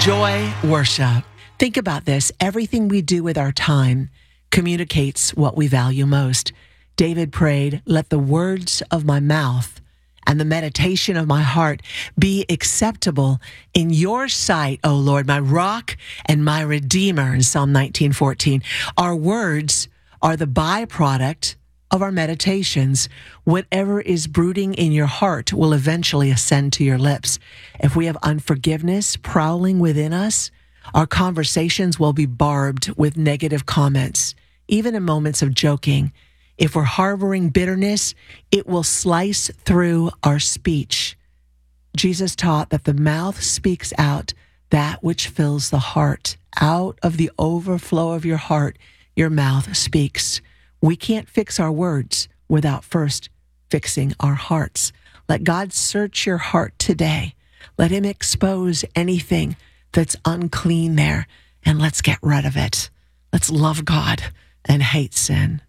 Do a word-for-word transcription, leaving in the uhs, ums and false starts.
Joy worship. Think about this. Everything we do with our time communicates what we value most. David prayed, "Let the words of my mouth and the meditation of my heart be acceptable in your sight, O Lord, my rock and my redeemer," in Psalm nineteen fourteen. Our words are the byproduct of our meditations. Whatever is brooding in your heart will eventually ascend to your lips. If we have unforgiveness prowling within us, our conversations will be barbed with negative comments, even in moments of joking. If we're harboring bitterness, it will slice through our speech. Jesus taught that the mouth speaks out that which fills the heart. Out of the overflow of your heart, your mouth speaks. We can't fix our words without first fixing our hearts. Let God search your heart today. Let him expose anything that's unclean there, and let's get rid of it. Let's love God and hate sin.